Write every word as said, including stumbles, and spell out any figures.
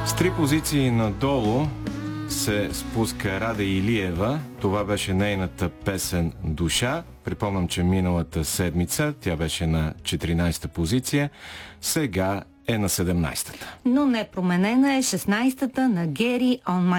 С три позиции надолу се спуска Рада Илиева. Това беше нейната песен "Душа". Припомням, че миналата седмица тя беше на четиринайсета позиция. Сега е на седемнайсета. Но не променена е шестнайсета на Гери "On My